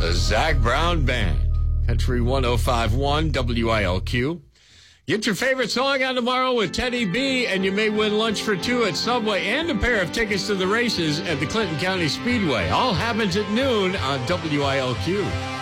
The Zac Brown Band. Country 105.1 WILQ. Get your favorite song on tomorrow with Teddy B, and you may win lunch for two at Subway and a pair of tickets to the races at the Clinton County Speedway. All happens at noon on WILQ.